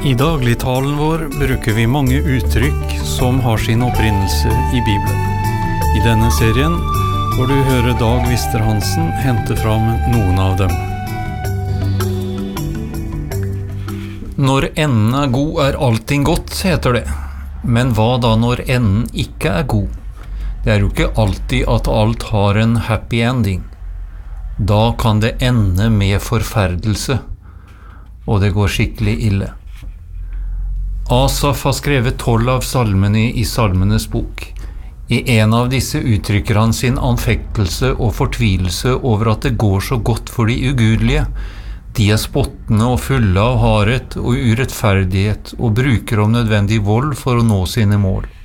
I dagligtalen vår bruker vi mange uttrykk som har sin opprinnelse i Bibelen. I denne serien får du høre Dag Vister-Hansen hente fram noen av dem. Når enden er god, er allting godt, heter det. Men hva da når enden ikke er god? Det er jo ikke alltid at alt har en happy ending. Da kan det ende med forferdelse, og det går skikkelig ille. Asaf har skrevet 12 av salmene i Salmenes bok. I en av disse uttrykker han sin anfektelse og fortvilelse over at det går så godt for de ugudelige. De er spottende og fulle av hardhet og urettferdighet og bruker om nødvendig vold for å nå sine mål.